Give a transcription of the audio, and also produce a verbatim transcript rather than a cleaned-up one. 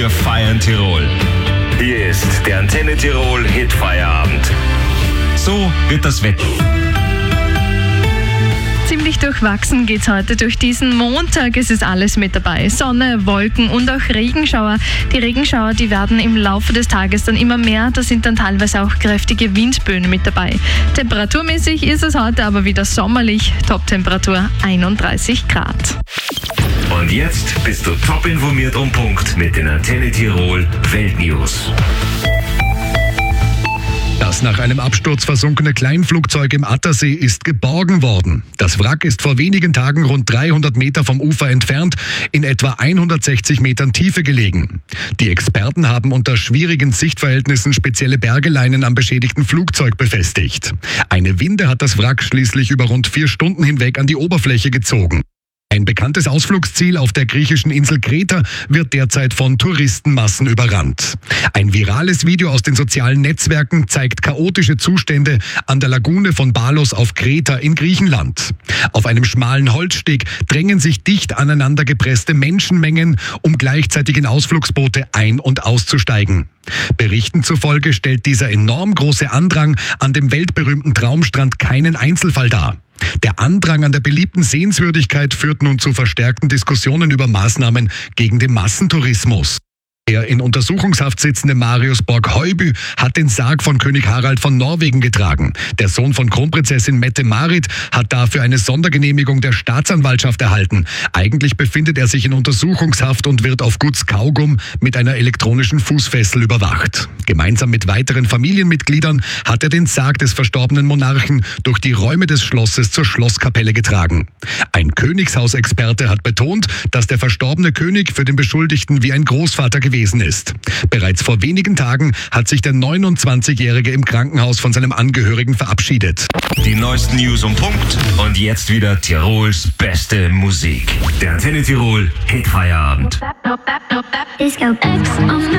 Wir feiern Tirol. Hier ist der Antenne Tirol Hitfeierabend. So wird das Wetter. Ziemlich durchwachsen geht's heute durch diesen Montag. Es ist alles mit dabei. Sonne, Wolken und auch Regenschauer. Die Regenschauer, die werden im Laufe des Tages dann immer mehr. Da sind dann teilweise auch kräftige Windböen mit dabei. Temperaturmäßig ist es heute aber wieder sommerlich. Toptemperatur einunddreißig Grad. Und jetzt bist du top informiert um Punkt mit den Antenne Tirol Weltnews. Das nach einem Absturz versunkene Kleinflugzeug im Attersee ist geborgen worden. Das Wrack ist vor wenigen Tagen rund dreihundert Meter vom Ufer entfernt, in etwa hundertsechzig Metern Tiefe gelegen. Die Experten haben unter schwierigen Sichtverhältnissen spezielle Bergeleinen am beschädigten Flugzeug befestigt. Eine Winde hat das Wrack schließlich über rund vier Stunden hinweg an die Oberfläche gezogen. Ein bekanntes Ausflugsziel auf der griechischen Insel Kreta wird derzeit von Touristenmassen überrannt. Ein virales Video aus den sozialen Netzwerken zeigt chaotische Zustände an der Lagune von Balos auf Kreta in Griechenland. Auf einem schmalen Holzsteg drängen sich dicht aneinander gepresste Menschenmengen, um gleichzeitig in Ausflugsboote ein- und auszusteigen. Berichten zufolge stellt dieser enorm große Andrang an dem weltberühmten Traumstrand keinen Einzelfall dar. Der Andrang an der beliebten Sehenswürdigkeit führt nun zu verstärkten Diskussionen über Maßnahmen gegen den Massentourismus. Der in Untersuchungshaft sitzende Marius Borg-Heubü hat den Sarg von König Harald von Norwegen getragen. Der Sohn von Kronprinzessin Mette-Marit hat dafür eine Sondergenehmigung der Staatsanwaltschaft erhalten. Eigentlich befindet er sich in Untersuchungshaft und wird auf Guts Kaugum mit einer elektronischen Fußfessel überwacht. Gemeinsam mit weiteren Familienmitgliedern hat er den Sarg des verstorbenen Monarchen durch die Räume des Schlosses zur Schlosskapelle getragen. Ein Königshausexperte hat betont, dass der verstorbene König für den Beschuldigten wie ein Großvater gewesen ist. Bereits vor wenigen Tagen hat sich der neunundzwanzigjährige im Krankenhaus von seinem Angehörigen verabschiedet. Die neuesten News um Punkt und jetzt wieder Tirols beste Musik. Der Antenne Tirol Hitfeierabend. Disco X on